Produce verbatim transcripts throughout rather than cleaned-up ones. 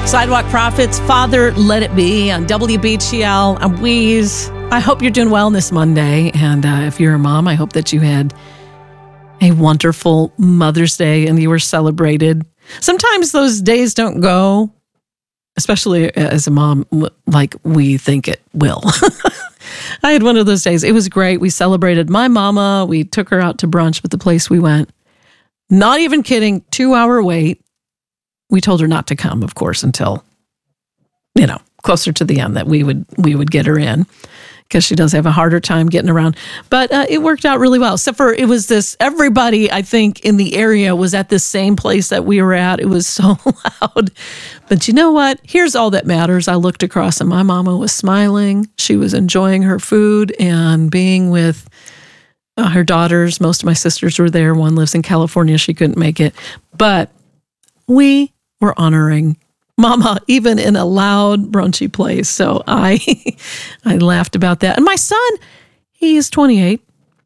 Sidewalk Prophets, Father, Let It Be on W B G L. I'm Weeze. I hope you're doing well this Monday. And uh, if you're a mom, I hope that you had a wonderful Mother's Day and you were celebrated. Sometimes those days don't go, especially as a mom, like we think it will. I had one of those days. It was great. We celebrated my mama. We took her out to brunch with the place we went. Not even kidding, two-hour wait. We told her not to come, of course, until, you know, closer to the end that we would we would get her in, because she does have a harder time getting around. But uh, it worked out really well. Except for it was this, everybody, I think, in the area was at the same place that we were at. It was so loud. But you know what? Here's all that matters. I looked across and my mama was smiling. She was enjoying her food and being with uh, her daughters. Most of my sisters were there. One lives in California. She couldn't make it. But we were honoring Mama, even in a loud, brunchy place. So I I laughed about that. And my son, he is twenty-eight.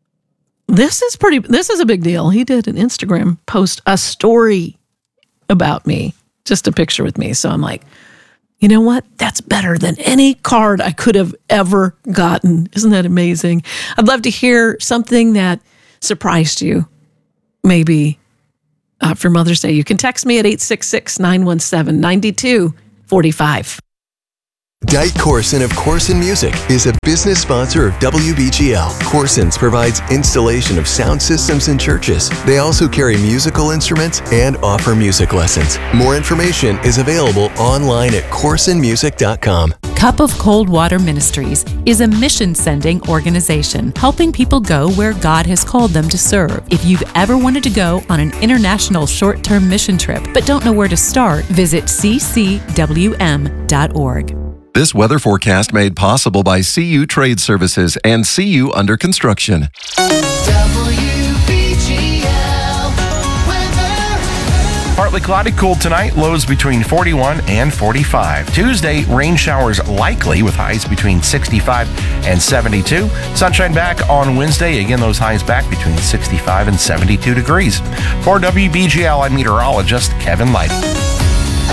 This is pretty, this is a big deal. He did an Instagram post, a story about me, just a picture with me. So I'm like, you know what? That's better than any card I could have ever gotten. Isn't that amazing? I'd love to hear something that surprised you, maybe. Uh, for Mother's Day. You can text me at eight six six, nine one seven, nine two four five. Dike Corson of Corson Music is a business sponsor of W B G L. Corson's provides installation of sound systems in churches. They also carry musical instruments and offer music lessons. More information is available online at corson music dot com. Cup of Cold Water Ministries is a mission-sending organization helping people go where God has called them to serve. If you've ever wanted to go on an international short-term mission trip but don't know where to start, visit c c w m dot org. This weather forecast made possible by C U Trade Services and C U Under Construction. Partly cloudy, cool tonight, lows between forty-one and forty-five. Tuesday, rain showers likely with highs between sixty-five and seventy-two. Sunshine back on Wednesday. Again, those highs back between sixty-five and seventy-two degrees. For W B G L, I'm meteorologist Kevin Light.